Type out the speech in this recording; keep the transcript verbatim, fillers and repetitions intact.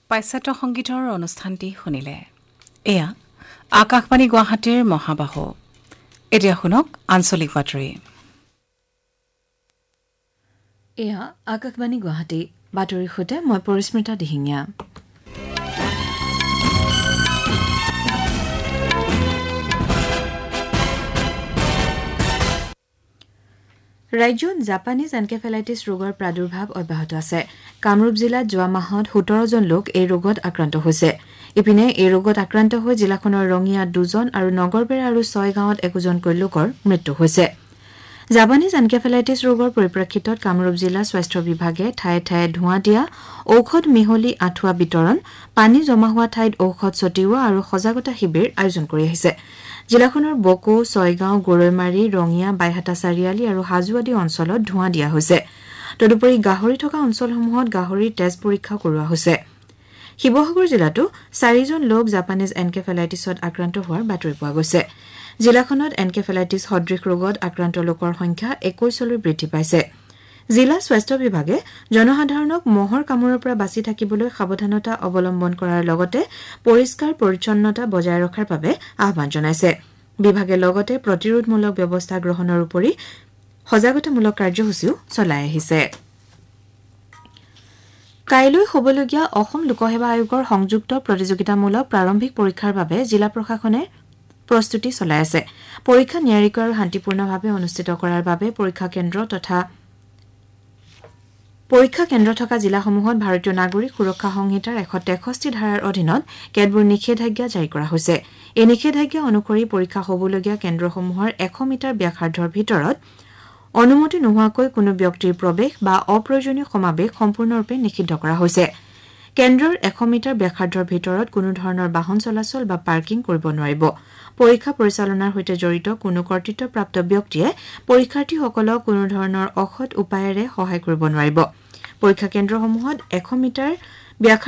পাশ্চাত্য সংগীতৰ অনুষ্ঠানটি শুনিলে এয়া আকাশবাণী গুৱাহাটীৰ মহাবাহু এতিয়া শুনক আঞ্চলিক বাতৰি এয়া আকাশবাণী গুৱাহাটী বাতৰিৰ সৈতে মই পৰিস্মিতা দিহিঙীয়া ৰাজ্যত জাপানীজ এনকেফেলাইটিছ ৰোগৰ প্ৰাদুৰ্ভাৱ অব্যাহত আছে কামৰূপ জিলাত যোৱা মাহত সোতৰ জন লোক এই ৰোগত আক্ৰান্ত হৈছে ইপিনে এই ৰোগত আক্ৰান্ত হৈ জিলাখনৰ ৰঙিয়াত দুজন আৰু নগৰবেৰা আৰু ছয় গাঁৱত একোজনকৈ লোকৰ মৃত্যু হৈছে জাপানীজ এনকেফেলাইটিছ ৰোগৰ পৰিপ্ৰেক্ষিতত কামৰূপ জিলা স্বাস্থ্য বিভাগে ঠায়ে ঠায়ে ধোঁৱা দিয়া ঔষধ মিহলি আঁঠুৱা বিতৰণ পানী জমা হোৱা ঠাইত ঔষধ ছটিওৱা আৰু সজাগতা শিবিৰ আয়োজন কৰি আহিছে জিলাখনৰ বকো ছয়গাঁও গৰৈমাৰী ৰঙিয়া বাইহাটা চাৰিআলি আৰু হাজো আদি অঞ্চলত ধোঁৱা দিয়া হৈছে তদুপৰি গাহৰি থকা অঞ্চলসমূহত গাহৰিৰ তেজ পৰীক্ষা কৰোৱা হৈছে শিৱসাগৰ জিলাতো চাৰিজন লোক জাপানীজ এনকেফেলাইটিছত আক্ৰান্ত হোৱাৰ বাতৰি পোৱা গৈছে জিলাখনত এনকেফেলাইটিছ সদৃশ ৰোগত আক্ৰান্ত লোকৰ সংখ্যা একৈশলৈ বৃদ্ধি পাইছে জিলা স্বাস্থ্য বিভাগে জনসাধাৰণক মহৰ কামোৰৰ পৰা বাচি থাকিবলৈ সাৱধানতা অৱলম্বন কৰাৰ লগতে পৰিষ্কাৰ পৰিচ্ছন্নতা বজাই ৰখাৰ বাবে আহ্বান জনাইছে বিভাগে লগতে প্ৰতিৰোধমূলক ব্যৱস্থা গ্ৰহণৰ উপৰি সজাগতামূলক কাৰ্যসূচীও চলাই আহিছে কাইলৈ হ'বলগীয়া অসম লোকসেৱা আয়োগৰ সংযুক্ত প্ৰতিযোগিতামূলক প্ৰাৰম্ভিক পৰীক্ষাৰ বাবে জিলা প্ৰশাসনে প্ৰস্তুতি চলাই আছে পৰীক্ষা নিয়াৰিকৈ আৰু শান্তিপূৰ্ণভাৱে অনুষ্ঠিত কৰাৰ বাবে পৰীক্ষা কেন্দ্ৰ তথা পৰীক্ষা কেন্দ্ৰ থকা জিলাসমূহত ভাৰতীয় নাগৰিক সুৰক্ষা সংহিতাৰ এশ তেষষ্ঠি ধাৰাৰ অধীনত কেতবোৰ নিষেধাজ্ঞা জাৰি কৰা হৈছে এই নিষেধাজ্ঞা অনুসৰি পৰীক্ষা হ'বলগীয়া কেন্দ্ৰসমূহৰ এশ মিটাৰ ব্যাসাৰ্ধৰ ভিতৰত অনুমতি নোহোৱাকৈ কোনো ব্যক্তিৰ প্ৰৱেশ বা অপ্ৰয়োজনীয় সমাৱেশ সম্পূৰ্ণৰূপে নিষিদ্ধ কৰা হৈছে কেন্দ্ৰৰ এশ মিটাৰ ব্যাসাৰ্ধৰ ভিতৰত কোনো ধৰণৰ বাহন চলাচল বা পাৰ্কিং কৰিব নোৱাৰিব পৰীক্ষা পৰিচালনাৰ সৈতে জড়িত কোনো কৰ্তৃত্বপ্ৰাপ্ত ব্যক্তিয়ে পৰীক্ষাৰ্থীসকলক কোনো ধৰণৰ অসৎ উপায়েৰে সহায় কৰিব নোৱাৰিব পৰীক্ষা কেন্দ্ৰসমূহত এশ মিটাৰ